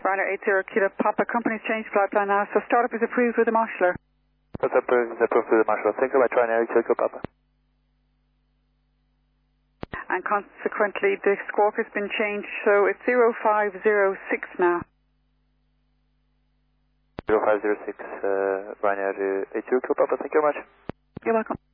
Ryanair 80 Kilo Papa. Company's changed flight plan now, so startup is approved with the marshaller. Startup is approved with the marshaller. Thank you very much, Ryanair 80 Kilo Papa. And consequently, the squawk has been changed, so it's 0506 now. 0506, Ryanair 80 Kilo Papa. Thank you very much. You're welcome.